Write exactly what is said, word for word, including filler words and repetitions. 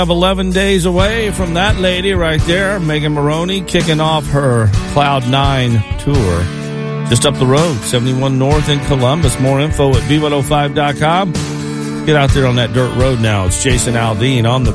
Of eleven days away from that lady right there, Megan Moroney, kicking off her Cloud nine tour. Just up the road, seventy-one North in Columbus. More info at B one oh five dot com. Get out there on that dirt road now. It's Jason Aldean on the